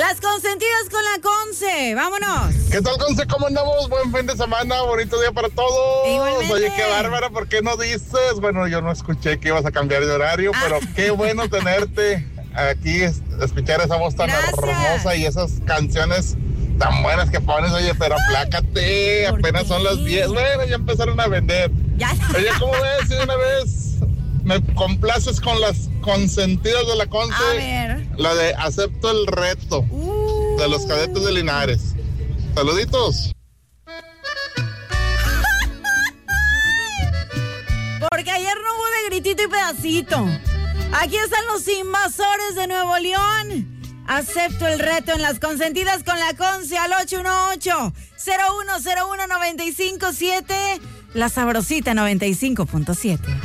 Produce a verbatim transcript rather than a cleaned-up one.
Las consentidas con la Conce, vámonos. ¿Qué tal, Conce? ¿Cómo andamos? Buen fin de semana, bonito día para todos. Igualmente. Oye, qué bárbara, ¿por qué no dices? Bueno, yo no escuché que ibas a cambiar de horario, ah. pero qué bueno tenerte aquí, escuchar esa voz tan Gracias. hermosa y esas canciones tan buenas que pones. Oye, pero aplácate, apenas qué? son las diez. Bueno, ya empezaron a vender. Ya. Oye, ¿cómo ves? De una vez me complaces con las consentidas de la Conce. A ver. La de Acepto el Reto, uh. de los Cadetes de Linares. Saluditos. Porque ayer no hubo de gritito y pedacito. Aquí están los Invasores de Nuevo León. Acepto el reto en las consentidas con la Conce al ocho uno ocho, cero uno cero uno, nueve cinco siete. La Sabrosita noventa y cinco punto siete.